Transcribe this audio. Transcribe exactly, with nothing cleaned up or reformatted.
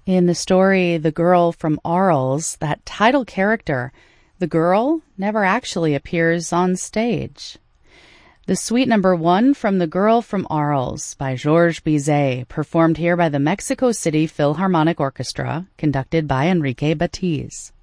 In the story The Girl from Arles, that title character, the girl, never actually appears on stage. The suite number one from The Girl from Arles by Georges Bizet, performed here by the Mexico City Philharmonic Orchestra, conducted by Enrique Batiz.